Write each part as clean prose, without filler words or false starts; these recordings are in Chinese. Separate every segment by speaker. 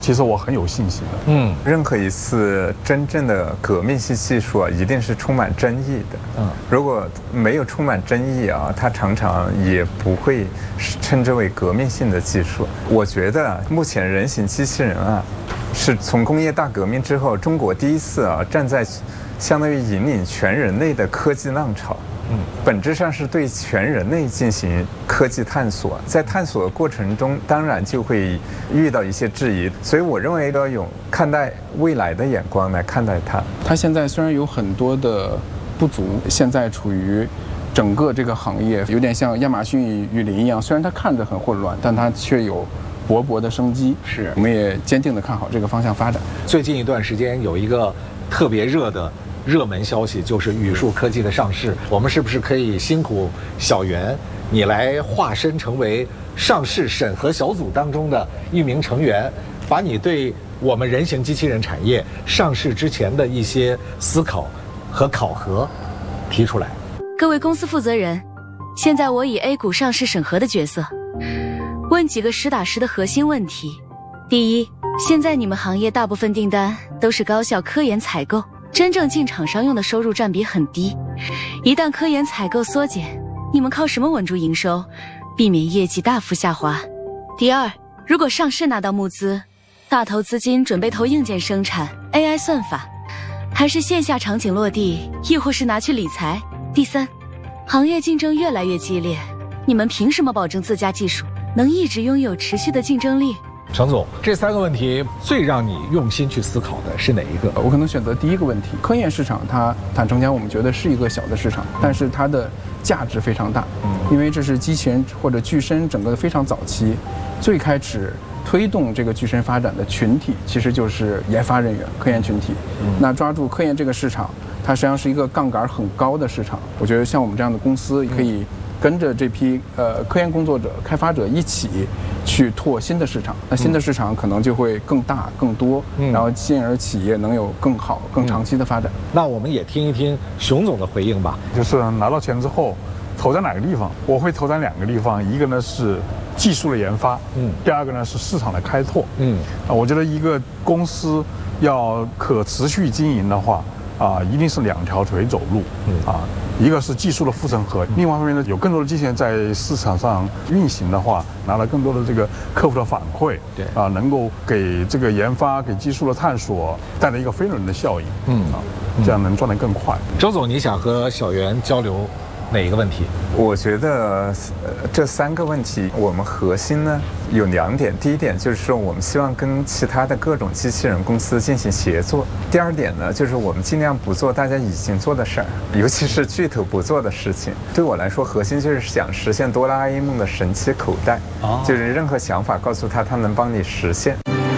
Speaker 1: 其实我很有信心的。
Speaker 2: 任何一次真正的革命性技术啊，一定是充满争议的。如果没有充满争议啊，它常常也不会称之为革命性的技术。我觉得目前人形机器人啊，是从工业大革命之后，中国第一次啊站在相当于引领全人类的科技浪潮。本质上是对全人类进行科技探索，在探索的过程中，当然就会遇到一些质疑，所以我认为要用看待未来的眼光来看待它。
Speaker 1: 它现在虽然有很多的不足，现在处于整个这个行业有点像亚马逊雨林一样，虽然它看着很混乱，但它却有勃勃的生机。
Speaker 3: 是，
Speaker 1: 我们也坚定地看好这个方向发展。
Speaker 3: 最近一段时间有一个特别热门消息，就是宇树科技的上市。我们是不是可以辛苦小袁你来化身成为上市审核小组当中的一名成员，把你对我们人形机器人产业上市之前的一些思考和考核提出来。
Speaker 4: 各位公司负责人，现在我以 A 股上市审核的角色，问几个实打实的核心问题。第一，现在你们行业大部分订单都是高校科研采购，真正进厂商用的收入占比很低，一旦科研采购缩减，你们靠什么稳住营收，避免业绩大幅下滑？第二，如果上市拿到募资，大头资金准备投硬件生产、AI 算法，还是线下场景落地，亦或是拿去理财？第三，行业竞争越来越激烈，你们凭什么保证自家技术能一直拥有持续的竞争力？
Speaker 3: 程总，这3个问题最让你用心去思考的是哪一个？
Speaker 1: 我可能选择第一个问题。科研市场它坦诚讲，我们觉得是一个小的市场，但是它的价值非常大，因为这是机器人或者具身整个非常早期，最开始推动这个具身发展的群体其实就是研发人员、科研群体。那抓住科研这个市场，它实际上是一个杠杆很高的市场。我觉得像我们这样的公司可以跟着这批科研工作者、开发者一起去拓新的市场，那新的市场可能就会更大、更多，然后进而企业能有更好、更长期的发展。
Speaker 3: 那我们也听一听熊总的回应吧。
Speaker 1: 就是拿到钱之后，投在哪个地方？我会投在2个地方，一个呢是技术的研发，第二个呢是市场的开拓。我觉得一个公司要可持续经营的话，一定是2条腿走路，一个是技术的护城河，另外一方面呢，有更多的机器人在市场上运行的话，拿了更多的这个客户的反馈，能够给这个研发、给技术的探索带来一个飞轮的效应，这样能赚得更快。
Speaker 3: 周总，你想和小袁交流哪一个问题？
Speaker 2: 我觉得这3个问题，我们核心呢有2点。第一点就是说，我们希望跟其他的各种机器人公司进行协作。第二点呢，就是我们尽量不做大家已经做的事儿，尤其是巨头不做的事情。对我来说，核心就是想实现哆啦 A 梦的神奇口袋，就是任何想法告诉他，他能帮你实现。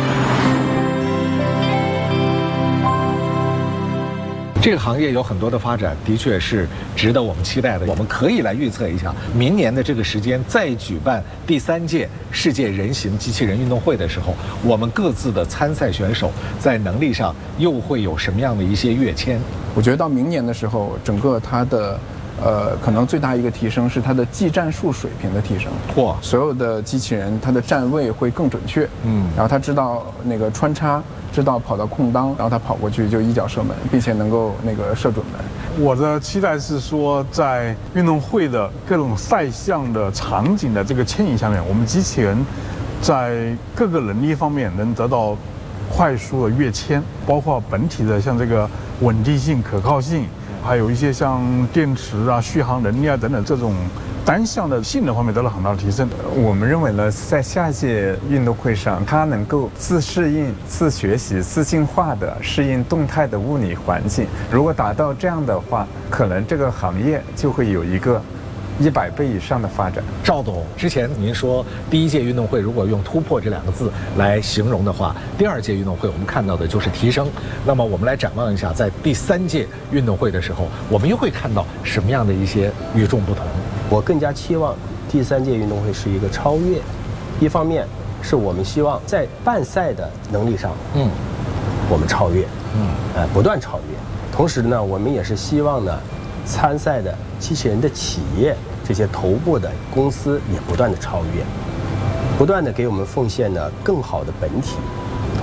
Speaker 3: 这个行业有很多的发展，的确是值得我们期待的。我们可以来预测一下，明年的这个时间再举办第3届世界人形机器人运动会的时候，我们各自的参赛选手在能力上又会有什么样的一些跃迁？
Speaker 1: 我觉得到明年的时候，整个它的可能最大一个提升是它的技战术水平的提升。所有的机器人它的站位会更准确，然后它知道那个穿插，知道跑到空当，然后它跑过去就一脚射门，并且能够射准门。我的期待是说，在运动会的各种赛项的场景的这个牵引下面，我们机器人在各个能力方面能得到快速的跃迁，包括本体的像这个稳定性、可靠性，还有一些像电池啊、续航能力啊等等这种单项的性能方面得到很大的提升。
Speaker 2: 我们认为呢，在下一届运动会上，它能够自适应、自学习、自进化的适应动态的物理环境。如果达到这样的话，可能这个行业就会有一个100倍以上的发展。
Speaker 3: 赵总，之前您说第1届运动会如果用突破这2个字来形容的话，第2届运动会我们看到的就是提升。那么我们来展望一下，在第3届运动会的时候，我们又会看到什么样的一些与众不同？
Speaker 5: 我更加期望第3届运动会是一个超越。一方面是我们希望在办赛的能力上，我们超越，不断超越。同时呢，我们也是希望呢，参赛的机器人的企业，这些头部的公司也不断的超越，不断的给我们奉献呢更好的本体，